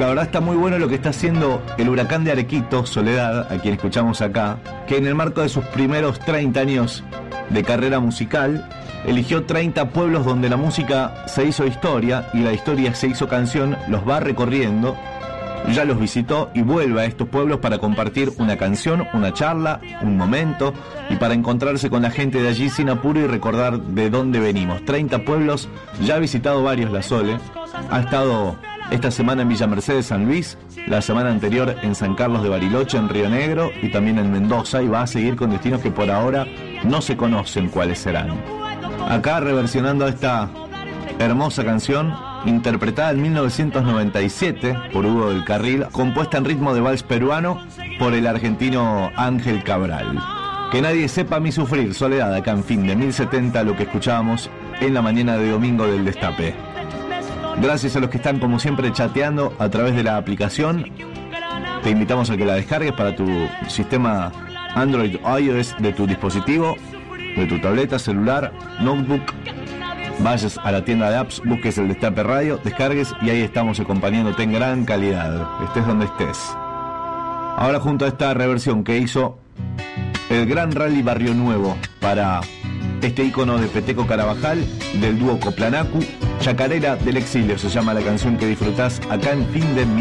La verdad está muy bueno lo que está haciendo el Huracán de Arequito, Soledad, a quien escuchamos acá, que en el marco de sus primeros 30 años de carrera musical, eligió 30 pueblos donde la música se hizo historia y la historia se hizo canción, los va recorriendo, ya los visitó y vuelve a estos pueblos para compartir una canción, una charla, un momento y para encontrarse con la gente de allí sin apuro y recordar de dónde venimos. 30 pueblos, ya ha visitado varios la Sole, ha estado esta semana en Villa Mercedes, San Luis, la semana anterior en San Carlos de Bariloche, en Río Negro y también en Mendoza, y va a seguir con destinos que por ahora no se conocen cuáles serán. Acá reversionando esta hermosa canción, interpretada en 1997 por Hugo del Carril, compuesta en ritmo de vals peruano por el argentino Ángel Cabral. Que nadie sepa mi sufrir, Soledad, acá en Fin de 1070, lo que escuchábamos en la mañana de domingo del Destape. Gracias a los que están como siempre chateando a través de la aplicación. Te invitamos a que la descargues para tu sistema Android o iOS de tu dispositivo, de tu tableta, celular, notebook. Vayas a la tienda de apps, busques el Destape Radio, descargues y ahí estamos acompañándote en gran calidad, estés donde estés. Ahora junto a esta reversión que hizo el Gran Rally Barrio Nuevo para este ícono de Peteco Carabajal, del dúo Coplanacu, Chacarera del Exilio se llama la canción que disfrutás acá en Fin de